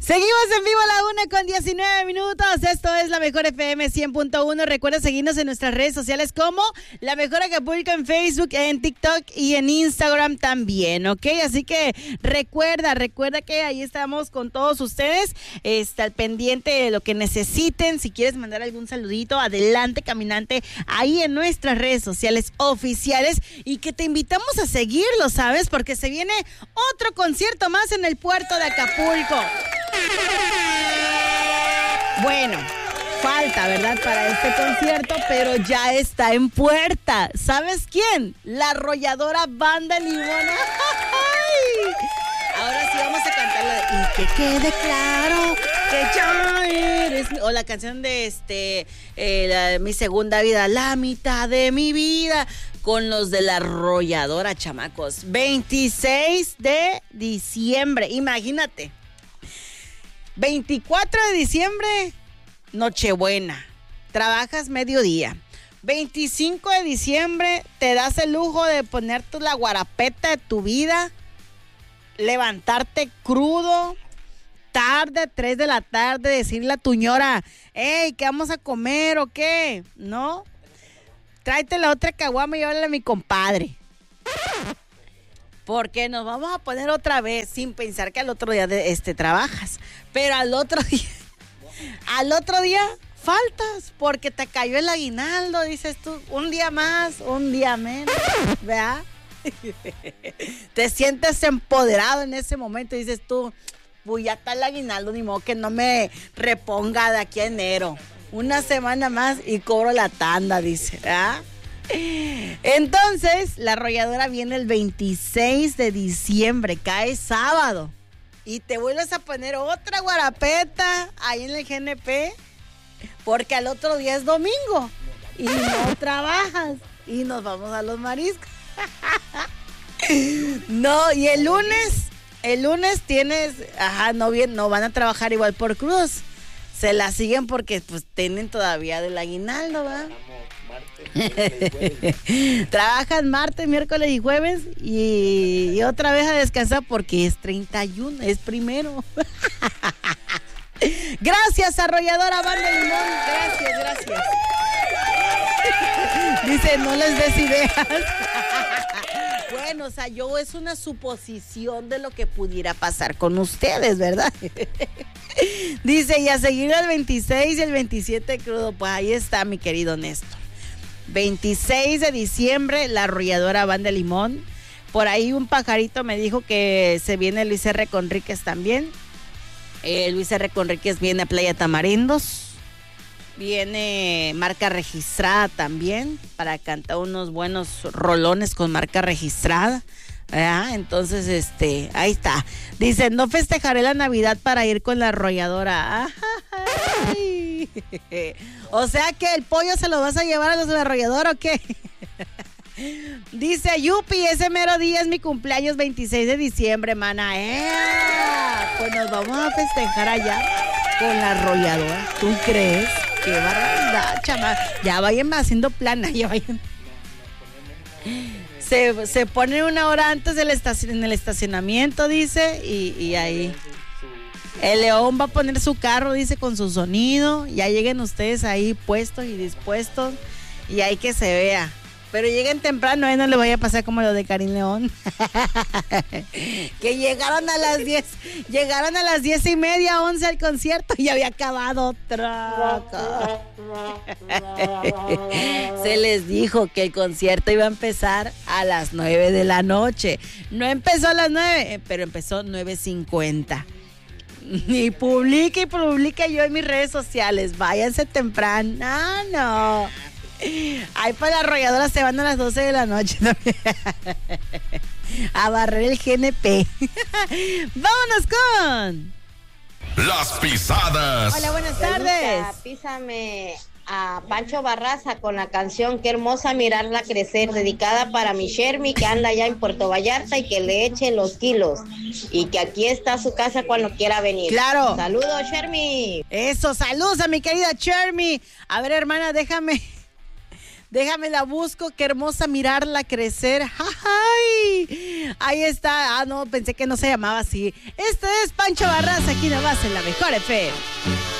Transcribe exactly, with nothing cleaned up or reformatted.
Seguimos en vivo a la una con diecinueve minutos. Esto es La Mejor F M cien punto uno. Recuerda seguirnos en nuestras redes sociales como La Mejor Acapulco en Facebook, en TikTok y en Instagram también, ¿ok? Así que recuerda, recuerda que ahí estamos con todos ustedes. Está al pendiente de lo que necesiten. Si quieres mandar algún saludito, adelante, caminante, ahí en nuestras redes sociales oficiales. Y que te invitamos a seguirlo, ¿sabes? Porque se viene otro concierto más en el puerto de Acapulco. Bueno, falta, ¿verdad?, para este concierto, pero ya está en puerta. ¿Sabes quién? La arrolladora Banda Limón. ¡Ay! Ahora sí vamos a cantar la de Y que quede claro que ya eres mi... O la canción de este eh, la, Mi Segunda Vida, la mitad de mi vida, con los de la arrolladora, chamacos. veintiséis de diciembre, imagínate. veinticuatro de diciembre, Nochebuena, trabajas mediodía. veinticinco de diciembre, te das el lujo de ponerte la guarapeta de tu vida, levantarte crudo, tarde, tres de la tarde, decirle a tu ñora, hey, ¿qué vamos a comer o qué? ¿No? Tráete la otra caguama y llévala a mi compadre. Porque nos vamos a poner otra vez sin pensar que al otro día de este trabajas. Pero al otro día, al otro día faltas porque te cayó el aguinaldo, dices tú, un día más, un día menos, ¿verdad? Te sientes empoderado en ese momento y dices tú, pues ya está el aguinaldo, ni modo que no me reponga de aquí a enero. Una semana más y cobro la tanda, dice, ¿verdad? Entonces, la arrolladora viene el veintiséis de diciembre, cae sábado. Y te vuelves a poner otra guarapeta ahí en el G N P, porque al otro día es domingo y no trabajas y nos vamos a los mariscos. No, y el lunes, el lunes tienes, ajá, no bien, no van a trabajar igual por cruz. Se la siguen porque pues tienen todavía del aguinaldo, ¿va? Trabajan martes, miércoles y jueves y, y otra vez a descansar porque es treinta y uno, es primero. Gracias, arrolladora Banda Limón. Gracias, gracias. Dice, no les des ideas. Bueno, o sea, yo es una suposición de lo que pudiera pasar con ustedes, ¿verdad? Dice, y a seguir el veintiséis y el veintisiete crudo. Pues ahí está, mi querido Néstor. veintiséis de diciembre, la arrolladora Banda Limón. Por ahí un pajarito me dijo que se viene Luis R. Conríquez también. Eh, Luis R. Conríquez viene a Playa Tamarindos. Viene marca registrada también para cantar unos buenos rolones con marca registrada. ¿Verdad? Entonces, este, ahí está. Dice, no festejaré la Navidad para ir con la arrolladora. Ay. O sea que el pollo se lo vas a llevar a los de la arrolladora, ¿o qué? Dice, yupi, ese mero día es mi cumpleaños, veintiséis de diciembre, mana. ¡Eh! Pues nos vamos a festejar allá con la arrolladora. ¿Tú crees? ¡Qué barbaridad, chama! Ya vayan haciendo plana, ya vayan. Se, se pone una hora antes del estacion, en el estacionamiento, dice, y, y ahí. El León va a poner su carro, dice, con su sonido. Ya lleguen ustedes ahí puestos y dispuestos. Y hay que se vea. Pero lleguen temprano, ahí no le vaya a pasar como lo de Karim León. Que llegaron a las diez. Llegaron a las diez y media, once al concierto y había acabado otra. Se les dijo que el concierto iba a empezar a las nueve de la noche. No empezó a las nueve, pero empezó nueve cincuenta. Y publica y publica yo en mis redes sociales. Váyanse temprano. Ah, no. Ay, para la arrolladora se van a las doce de la noche también. A barrer el G N P. Vámonos con Las Pisadas. Hola, buenas tardes. Písame a Pancho Barraza con la canción Qué hermosa mirarla crecer, dedicada para mi Shermy que anda allá en Puerto Vallarta y que le eche los kilos y que aquí está su casa cuando quiera venir. Claro. Saludos, Shermy. Eso, saludos a mi querida Shermy. A ver, hermana, déjame Déjame la busco, qué hermosa mirarla crecer. ¡Ay! Ahí está. Ah, no, pensé que no se llamaba así. Este es Pancho Barraza, aquí nada más en la Mejor F M.